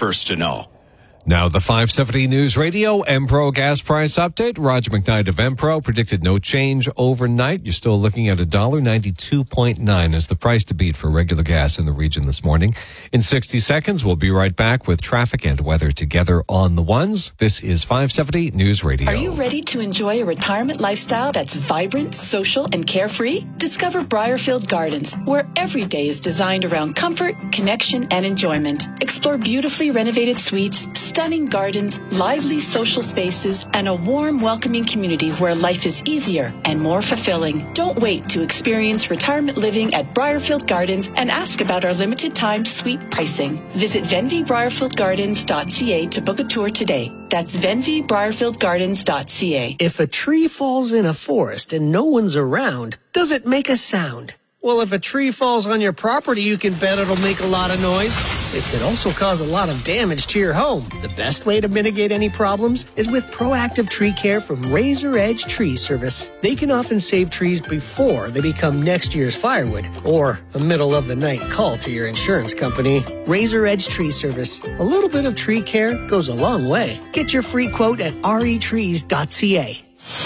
first to know. Now the 570 News Radio Empro gas price update. Roger McKnight of Empro predicted no change overnight. You're still looking at $1.92.9 as the price to beat for regular gas in the region this morning. In 60 seconds, we'll be right back with traffic and weather together on the ones. This is 570 News Radio. Are you ready to enjoy a retirement lifestyle that's vibrant, social, and carefree? Discover Briarfield Gardens, where every day is designed around comfort, connection, and enjoyment. Explore beautifully renovated suites, stunning gardens, lively social spaces, and a warm, welcoming community where life is easier and more fulfilling. Don't wait to experience retirement living at Briarfield Gardens and ask about our limited time suite pricing. Visit venvibriarfieldgardens.ca to book a tour today. That's venvibriarfieldgardens.ca. If a tree falls in a forest and no one's around, does it make a sound? Well, if a tree falls on your property, you can bet it'll make a lot of noise. It could also cause a lot of damage to your home. The best way to mitigate any problems is with proactive tree care from Razor Edge Tree Service. They can often save trees before they become next year's firewood or a middle of the night call to your insurance company. Razor Edge Tree Service. A little bit of tree care goes a long way. Get your free quote at retrees.ca.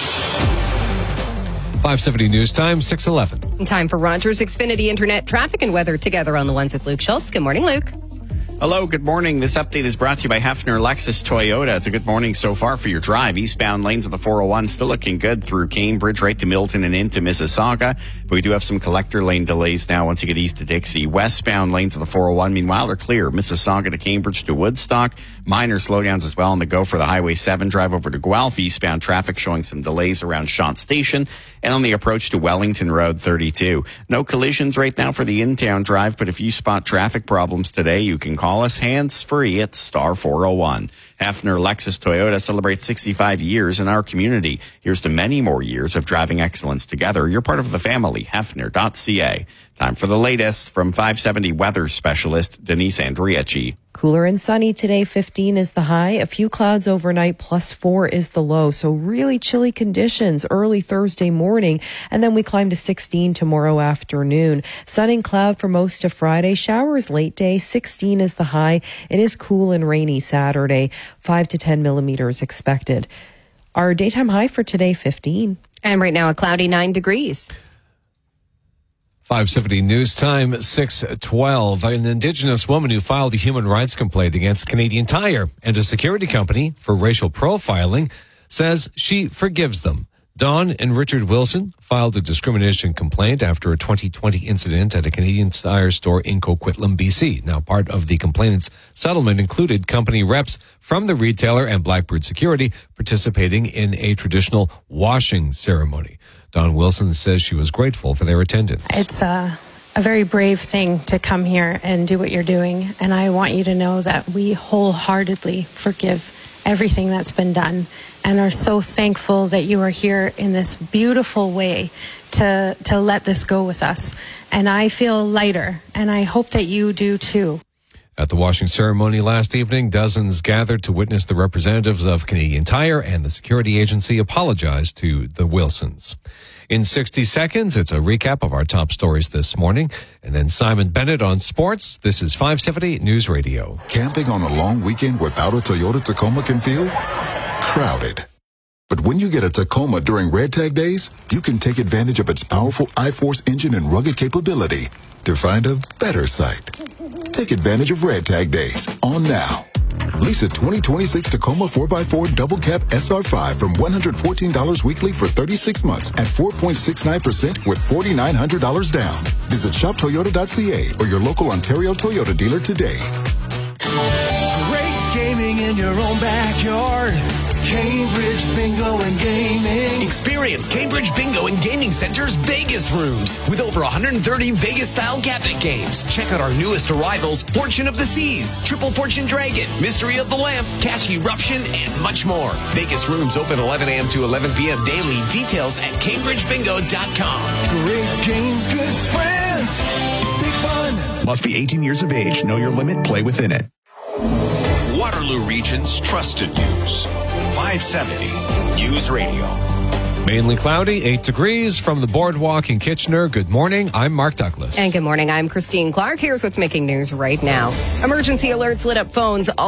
570 News Time, 6:11. Time for Rogers Xfinity Internet traffic and weather together on the ones with Luke Schultz. Good morning, Luke. Hello, good morning. This update is brought to you by Hefner Lexus Toyota. It's a good morning so far for your drive. Eastbound lanes of the 401 still looking good through Cambridge, right to Milton and into Mississauga. But we do have some collector lane delays now once you get east to Dixie. Westbound lanes of the 401, meanwhile, are clear. Mississauga to Cambridge to Woodstock. Minor slowdowns as well on the go for the Highway 7 drive over to Guelph. Eastbound traffic showing some delays around Shant Station and on the approach to Wellington Road 32. No collisions right now for the in-town drive, but if you spot traffic problems today, you can call us hands-free at star 401. Hefner Lexus Toyota celebrates 65 years in our community. Here's to many more years of driving excellence together. You're part of the family. Hefner.ca. Time for the latest from 570 weather specialist Denise Andriachi. Cooler and sunny today, 15 is the high. A few clouds overnight, +4 is the low. So really chilly conditions early Thursday morning. And then we climb to 16 tomorrow afternoon. Sun and cloud for most of Friday. Showers late day, 16 is the high. It is cool and rainy Saturday. 5 to 10 millimeters expected. Our daytime high for today, 15. And right now a cloudy 9 degrees. 570 News Time, 6:12. An Indigenous woman who filed a human rights complaint against Canadian Tire and a security company for racial profiling says she forgives them. Dawn and Richard Wilson filed a discrimination complaint after a 2020 incident at a Canadian Tire store in Coquitlam, BC. Now, part of the complainant's settlement included company reps from the retailer and Blackbird Security participating in a traditional washing ceremony. Dawn Wilson says she was grateful for their attendance. It's a very brave thing to come here and do what you're doing. And I want you to know that we wholeheartedly forgive everything that's been done and are so thankful that you are here in this beautiful way to let this go with us. And I feel lighter, and I hope that you do too. At the washing ceremony last evening, dozens gathered to witness the representatives of Canadian Tire and the security agency apologize to the Wilsons. In 60 seconds, it's a recap of our top stories this morning. And then Simon Bennett on sports. This is 570 News Radio. Camping on a long weekend without a Toyota Tacoma can feel crowded. But when you get a Tacoma during Red Tag Days, you can take advantage of its powerful I-Force engine and rugged capability to find a better site. Take advantage of Red Tag Days on now. Lease a 2026 Tacoma 4x4 Double Cab SR5 from $114 weekly for 36 months at 4.69% with $4,900 down. Visit shoptoyota.ca or your local Ontario Toyota dealer today. Great gaming in your own backyard. Cambridge Bingo and Gaming. Experience Cambridge Bingo and Gaming Center's Vegas rooms with over 130 Vegas-style cabinet games. Check out our newest arrivals, Fortune of the Seas, Triple Fortune Dragon, Mystery of the Lamp, Cash Eruption, and much more. Vegas rooms open 11 a.m. to 11 p.m. daily. Details at CambridgeBingo.com. Great games, good friends, big fun. Must be 18 years of age. Know your limit. Play within it. Waterloo Region's trusted news. 570 News Radio. Mainly cloudy, 8 degrees from the boardwalk in Kitchener. Good morning. I'm Mark Douglas. And good morning. I'm Christine Clark. Here's what's making news right now. Emergency alerts lit up phones all